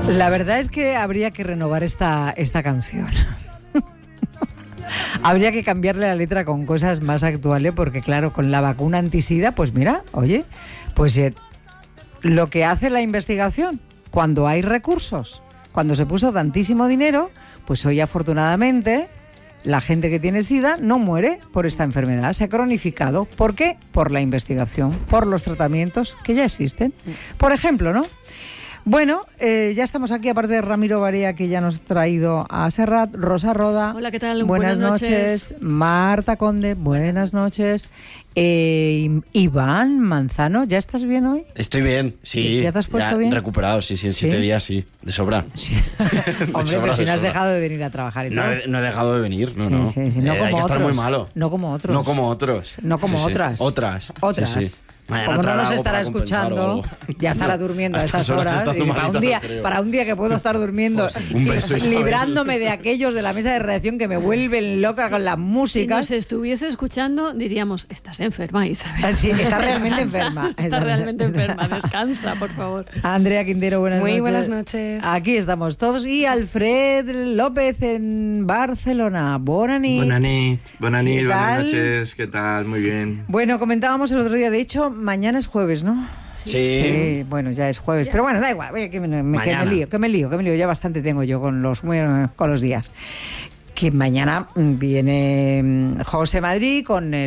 La verdad es que habría que renovar esta canción. Habría que cambiarle la letra con cosas más actuales, porque claro, con la vacuna antisida, pues mira, oye, pues lo que hace la investigación, cuando hay recursos, cuando se puso tantísimo dinero, pues hoy afortunadamente la gente que tiene SIDA no muere por esta enfermedad, se ha cronificado. ¿Por qué? Por la investigación, por los tratamientos que ya existen. Por ejemplo, ¿no? Bueno, ya estamos aquí, aparte de Ramiro Barea, que ya nos ha traído a Serrat, Rosa Roda. Hola, ¿qué tal? Buenas noches. Marta Conde, buenas noches. Iván Manzano, ¿ya estás bien hoy? Estoy bien, sí. ¿Ya te has puesto bien? Recuperado, sí, en 7 días, sí, de sobra. Sí. Hombre, pero si no has dejado de venir a trabajar y todo. No he dejado de venir, no. No como hay que estar muy malo. No como otros. No como otros. No como otras. Otras. Sí. Mañana como no nos estará escuchando, ya estará durmiendo a estas horas. Dice, para un día que puedo estar durmiendo, pues, un beso, librándome de aquellos de la mesa de redacción que me vuelven loca con la música. Si nos estuviese escuchando, diríamos, estás enferma, Isabel. Sí, está realmente enferma. Está realmente enferma, descansa, por favor. Andrea Quintero, buenas noches. Muy buenas noches. Aquí estamos todos. Y Alfred López en Barcelona. Buenas nit, buenas noches. ¿Qué tal? Muy bien. Bueno, comentábamos el otro día, de hecho, mañana es jueves, ¿no? Sí. Bueno, ya es jueves. Pero bueno, da igual, que me lío. Ya bastante tengo yo con los días. Que mañana viene José Madrid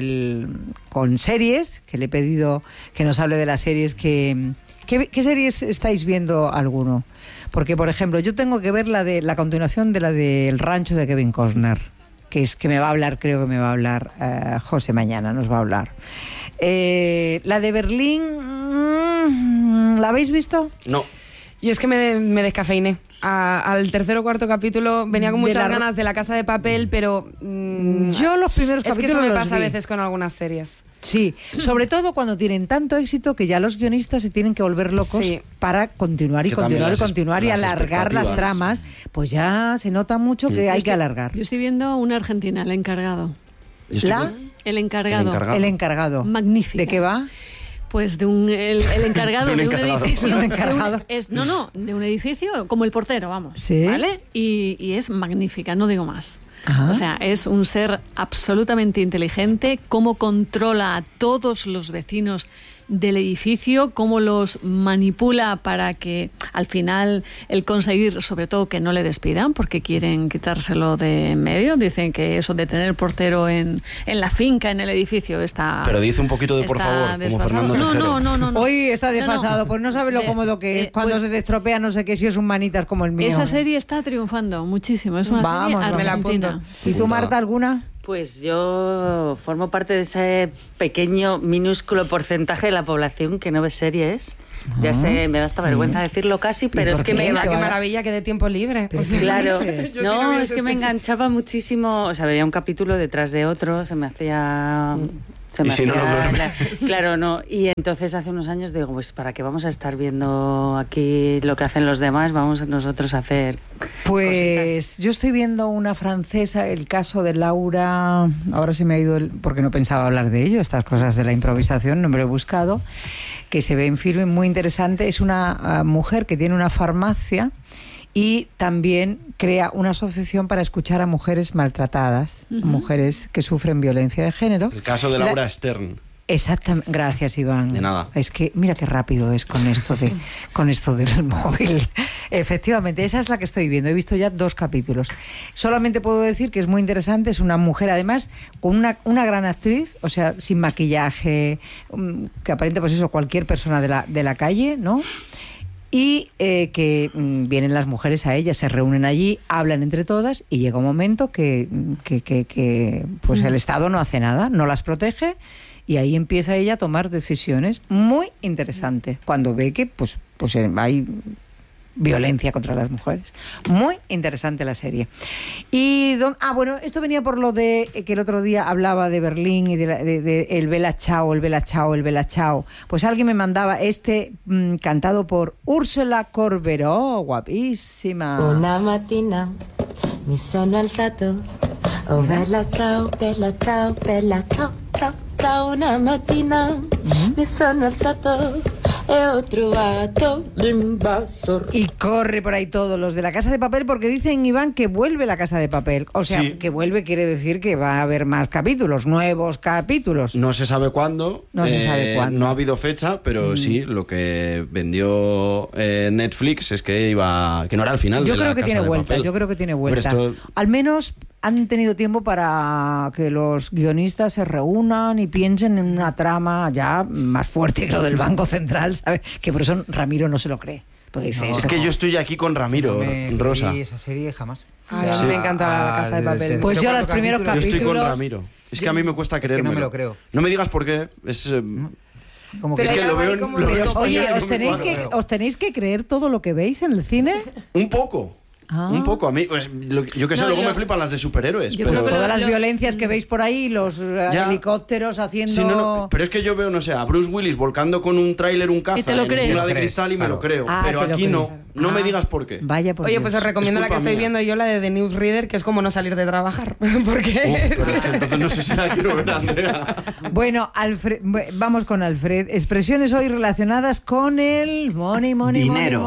con series, que le he pedido que nos hable de las series ¿Qué series estáis viendo alguno? Porque, por ejemplo, yo tengo que ver la continuación de la del Rancho de Kevin Costner, que me va a hablar José mañana, nos va a hablar. La de Berlín, ¿la habéis visto? No. Yo es que me descafeiné. Al tercer o cuarto capítulo venía con muchas ganas de La Casa de Papel, pero yo los primeros capítulos es que eso me pasa a veces con algunas series. Sí, sobre todo cuando tienen tanto éxito que ya los guionistas se tienen que volver locos para continuar y alargar las tramas. Pues ya se nota mucho que hay que alargar. Yo estoy viendo una argentina, El Encargado. El encargado. Magnífica. ¿De qué va? Pues de el encargado de un edificio. De un edificio, como el portero, vamos. ¿Sí? ¿Vale? Y es magnífica, no digo más. Ajá. O sea, es un ser absolutamente inteligente, cómo controla a todos los vecinos del edificio, cómo los manipula para que al final el conseguir, sobre todo, que no le despidan porque quieren quitárselo de en medio. Dicen que eso de tener portero en la finca, en el edificio, está... Pero dice un poquito de por favor, desfasado. como Fernando Tejero. No. Hoy está desfasado, pues no sabe lo cómodo que es cuando se te estropea, no sé qué, si es un manitas como el mío. Esa serie está triunfando muchísimo, es una serie argentina. ¿Y tú, Marta, alguna? Pues yo formo parte de ese pequeño, minúsculo porcentaje de la población que no ve series. Ya sé, me da hasta vergüenza decirlo casi, pero es que qué maravilla que de tiempo libre. Pues claro, es que me enganchaba muchísimo. O sea, veía un capítulo detrás de otro, se me hacía... Claro, no. Y entonces hace unos años digo, pues ¿para qué vamos a estar viendo aquí lo que hacen los demás? Vamos nosotros a hacer cositas. Yo estoy viendo una francesa, el caso de Laura, ahora se me ha ido porque no pensaba hablar de ello, estas cosas de la improvisación, no me lo he buscado, que se ve en filme, muy interesante. Es una mujer que tiene una farmacia y también crea una asociación para escuchar a mujeres maltratadas, mujeres que sufren violencia de género. El caso de Laura Stern. Exactamente, gracias, Iván. De nada. Es que mira qué rápido es con esto del móvil. Efectivamente, esa es la que estoy viendo. He visto ya 2 capítulos. Solamente puedo decir que es muy interesante. Es una mujer, además, con una gran actriz, o sea, sin maquillaje, que aparenta, pues eso, cualquier persona de la calle, ¿no? Y que vienen las mujeres a ella, se reúnen allí, hablan entre todas y llega un momento que pues el Estado no hace nada, no las protege y ahí empieza ella a tomar decisiones. Muy interesante cuando ve que pues hay violencia contra las mujeres. Muy interesante la serie. Y bueno, esto venía por lo de que el otro día hablaba de Berlín y de el Bella Ciao, el Bella Ciao, el Bella Ciao. Pues alguien me mandaba cantado por Úrsula Corberó, guapísima. Una mattina mi sono alzato, oh bella ciao, bella ciao, bella ciao, ciao, ciao. Una mattina mi sono alzato, é outro ato de invasor. Y corre por ahí todos los de La Casa de Papel porque dicen, Iván, que vuelve La Casa de Papel. O sea, Sí. que vuelve quiere decir que va a haber más capítulos, nuevos capítulos. No se sabe cuándo. No se sabe cuándo. No ha habido fecha, pero sí, lo que vendió Netflix es que no era el final Yo de La creo que Casa tiene de vuelta, Papel. yo creo que tiene vuelta. Pero esto- Al menos han tenido tiempo para que los guionistas se reúnan y piensen en una trama ya más fuerte que lo del Banco Central, ¿sabes? Que por eso Ramiro no se lo cree. Porque dice, Es que yo estoy aquí con Ramiro, Rosa. Y esa serie jamás. Ay, a mí me encanta la Casa de Papel. Pues yo los primeros Yo estoy con capítulos- Ramiro. Es que a mí me cuesta que creérmelo. no me lo creo. No me digas por qué. Es, como Pero es que hay lo algo ahí veo, como lo de veo top. Oye, español y ¿os no me tenéis, cuadra. ¿os tenéis que creer todo lo que veis en el cine? Un poco. Ah. Un poco. A mí, pues, yo que sé, No, luego yo- me flipan las de superhéroes. yo pero... creo que Todas las lo- violencias que veis por ahí, los Ya. helicópteros haciendo... Sí, no, pero es que yo veo, no sé, a Bruce Willis volcando con un tráiler un caza Y te lo en crees. una de Crees, cristal y me lo creo. Ah, pero te lo aquí no. crees. No me Ah. digas por qué. Vaya por Oye, Dios. pues os recomiendo la que culpa estoy mía. viendo yo, la de The Newsreader, que es como no salir de trabajar. Porque Uf, pero es que entonces no sé si la quiero ver, Andrea. Bueno, vamos con Alfred. Expresiones hoy relacionadas con el money, money, Dinero. money,